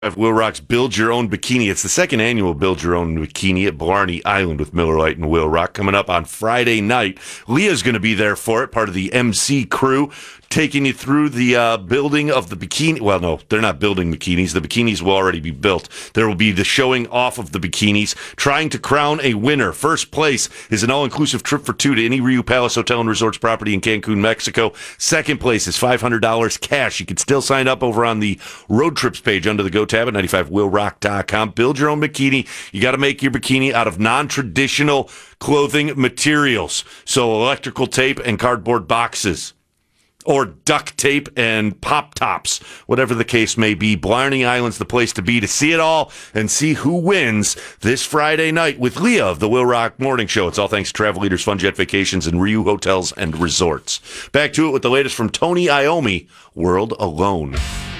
Of Will Rock's Build Your Own Bikini. It's the second annual Build Your Own Bikini at Blarney Island with Miller Lite and Will Rock coming up on Friday night. Leah's going to be there for it, part of the MC crew, taking you through the building of the bikini. Well, no, they're not building bikinis. The bikinis will already be built. There will be the showing off of the bikinis, trying to crown a winner. First place is an all-inclusive trip for two to any Riu Palace Hotel and Resorts property in Cancun, Mexico. Second place is $500 cash. You can still sign up over on the road trips page under the Go tab at 95willrock.com. Build your own bikini. You got to make your bikini out of non-traditional clothing materials. So electrical tape and cardboard boxes, or duct tape and pop tops, whatever the case may be. Blarney Island's the place to be to see it all and see who wins this Friday night with Leah of the Will Rock Morning Show. It's all thanks to Travel Leaders, Fun Jet Vacations, and Riu Hotels and Resorts. Back to it with the latest from Tony Iommi, World Alone.